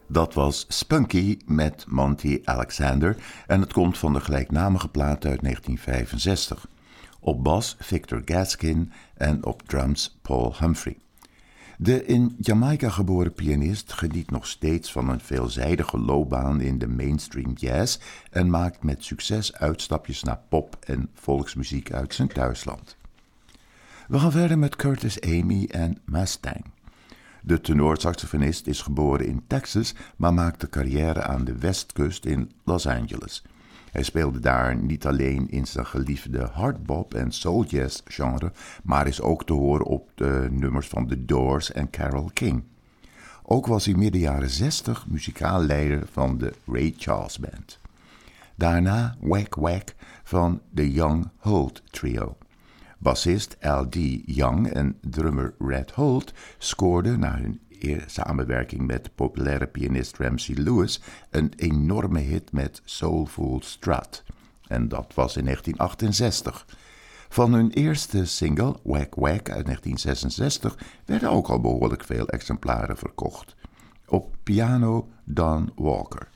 Dat was Spunky met Monty Alexander en het komt van de gelijknamige plaat uit 1965. Op bas Victor Gaskin en op drums Paul Humphrey. De in Jamaica geboren pianist geniet nog steeds van een veelzijdige loopbaan in de mainstream jazz en maakt met succes uitstapjes naar pop- en volksmuziek uit zijn thuisland. We gaan verder met Curtis Amy en Mustang. De tenorsaxofonist is geboren in Texas, maar maakte carrière aan de westkust in Los Angeles. Hij speelde daar niet alleen in zijn geliefde hardbop en soul jazz genre, maar is ook te horen op de nummers van The Doors en Carole King. Ook was hij midden jaren 60 muzikaal leider van de Ray Charles Band. Daarna Wack Wack van The Young Holt Trio. Bassist L.D. Young en drummer Red Holt scoorden na hun samenwerking met de populaire pianist Ramsey Lewis een enorme hit met Soulful Strut. En dat was in 1968. Van hun eerste single, Wack Wack uit 1966, werden ook al behoorlijk veel exemplaren verkocht. Op piano Don Walker.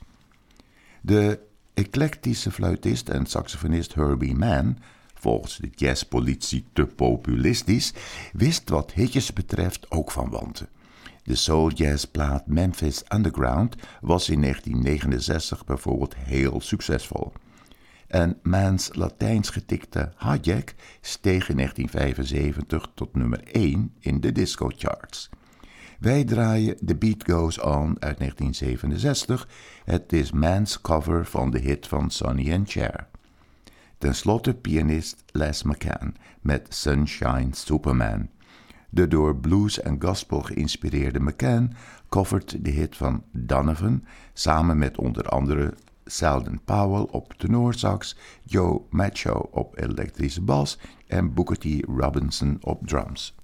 De eclectische fluitist en saxofonist Herbie Mann, volgens de jazzpolitie te populistisch, wist wat hitjes betreft ook van wanten. De soul-jazzplaat Memphis Underground was in 1969 bijvoorbeeld heel succesvol. En Mann's Latijns getikte Hijack steeg in 1975 tot nummer 1 in de disco-charts. Wij draaien The Beat Goes On uit 1967. Het is Mann's cover van de hit van Sonny and Cher. Ten slotte pianist Les McCann met Sunshine Superman. De door blues en gospel geïnspireerde McCann covert de hit van Donovan samen met onder andere Selden Powell op tenorsax, Joe Macho op elektrische bas en Booker T. Robinson op drums.